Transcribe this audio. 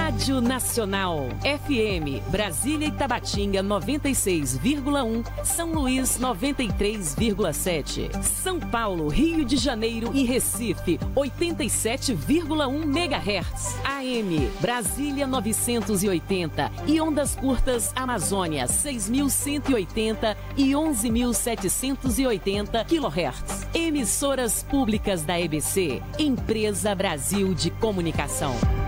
Rádio Nacional, FM, Brasília e Tabatinga 96,1, São Luís 93,7, São Paulo, Rio de Janeiro e Recife 87,1 MHz, AM, Brasília 980 e ondas curtas Amazônia 6.180 e 11.780 kHz. Emissoras públicas da EBC, Empresa Brasil de Comunicação.